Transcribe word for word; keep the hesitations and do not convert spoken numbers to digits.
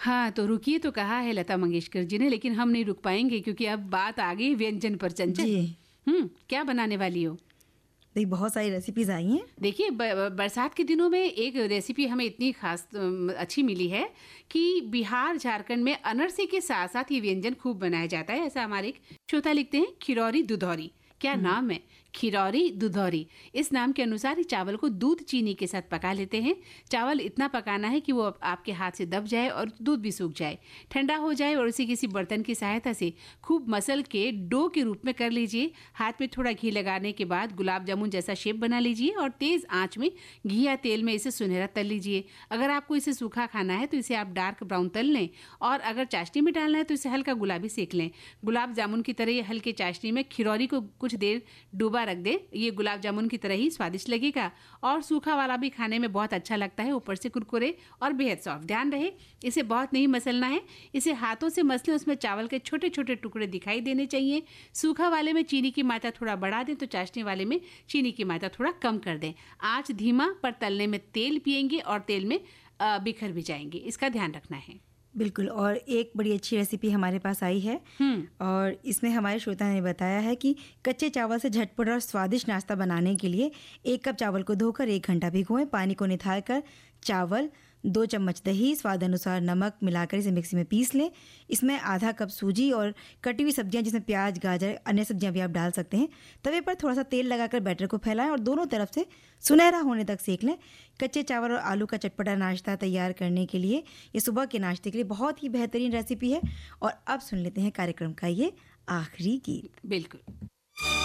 हाँ, तो रुकिए तो कहा है लता मंगेशकर जी ने, लेकिन हम नहीं रुक पाएंगे क्योंकि अब बात आ गई व्यंजन पर। चंचल, जी, हम्म क्या बनाने वाली हो? देखिए बहुत सारी रेसिपीज आई हैं। देखिए, ब- ब- बरसात के दिनों में एक रेसिपी हमें इतनी खास अम, अच्छी मिली है कि बिहार झारखंड में अनरसे के साथ साथ ये व्यंजन खूब बनाया जाता है। ऐसा हमारे एक श्रोता लिखते हैं, खिरौरी दुधौरी। क्या हम्म, नाम है, खिरौरी दुधौरी। इस नाम के अनुसार ही चावल को दूध चीनी के साथ पका लेते हैं। चावल इतना पकाना है कि वो आप- आपके हाथ से दब जाए और दूध भी सूख जाए, ठंडा हो जाए और उसे किसी बर्तन की सहायता से खूब मसल के डो के रूप में कर लीजिए। हाथ में थोड़ा घी लगाने के बाद गुलाब जामुन जैसा शेप बना लीजिए और तेज आंच में घी या तेल में इसे सुनहरा तल लीजिए। अगर आपको इसे सूखा खाना है तो इसे आप डार्क ब्राउन तल लें, और अगर चाशनी में डालना है तो इसे हल्का गुलाबी सेक लें। गुलाब जामुन की तरह ये हल्के चाशनी में खिरौरी को कुछ देर डूबा रख दे। ये गुलाब जामुन की तरह ही स्वादिष्ट लगेगा और सूखा वाला भी खाने में बहुत अच्छा लगता है, ऊपर से कुरकुरे और बेहद सॉफ्ट। ध्यान रहे, इसे बहुत नहीं मसलना है, इसे हाथों से मसलें, उसमें चावल के छोटे छोटे टुकड़े दिखाई देने चाहिए। सूखा वाले में चीनी की मात्रा थोड़ा बढ़ा दें तो चाशनी वाले में चीनी की मात्रा थोड़ा कम कर दें। आंच धीमा पर तलने में तेल पिएंगे और तेल में अ, बिखर भी जाएंगे, इसका ध्यान रखना है। बिल्कुल। और एक बड़ी अच्छी रेसिपी हमारे पास आई है, हम्म और इसमें हमारे श्रोता ने बताया है कि कच्चे चावल से झटपट और स्वादिष्ट नाश्ता बनाने के लिए एक कप चावल को धोकर एक घंटा भिगोएं। पानी को निथार कर चावल, दो चम्मच दही, स्वाद अनुसार नमक मिलाकर इसे मिक्सी में पीस लें। इसमें आधा कप सूजी और कटी हुई सब्जियां, जिसमें प्याज, गाजर, अन्य सब्जियां भी आप डाल सकते हैं। तवे पर थोड़ा सा तेल लगाकर बैटर को फैलाएं और दोनों तरफ से सुनहरा होने तक सेक लें। कच्चे चावल और आलू का चटपटा नाश्ता तैयार करने के लिए, ये सुबह के नाश्ते के लिए बहुत ही बेहतरीन रेसिपी है। और अब सुन लेते हैं कार्यक्रम का ये आखिरी गीत। बिल्कुल।